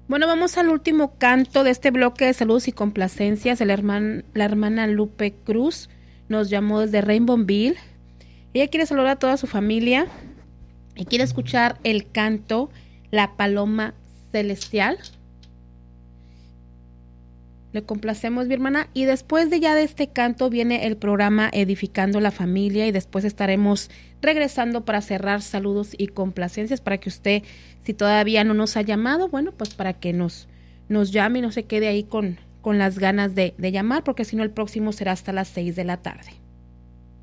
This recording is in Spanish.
Bueno, vamos al último canto de este bloque de saludos y complacencias. La hermana Lupe Cruz nos llamó desde Rainbowville. Ella quiere saludar a toda su familia y quiere escuchar el canto La Paloma Celestial. Le complacemos, mi hermana, y después de este canto viene el programa Edificando la Familia y después estaremos regresando para cerrar saludos y complacencias para que usted, si todavía no nos ha llamado, bueno, pues para que nos llame y no se quede ahí con las ganas de llamar, porque si no el próximo será hasta las 6 de la tarde.